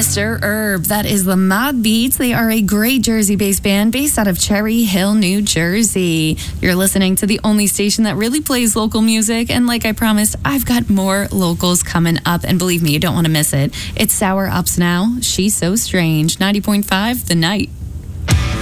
Mr. Herb. That is the Mod Beats. They are a great Jersey-based band based out of Cherry Hill, New Jersey. You're listening to the only station that really plays local music. And like I promised, I've got more locals coming up. And believe me, you don't want to miss it. It's Sour Ups now. She's So Strange. 90.5 The Night.